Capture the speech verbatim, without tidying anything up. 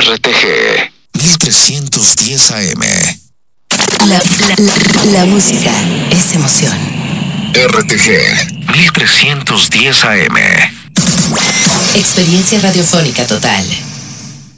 R T G mil trescientos diez A M. La, la, la, la música es emoción. R T G mil trescientos diez A M. Experiencia radiofónica total.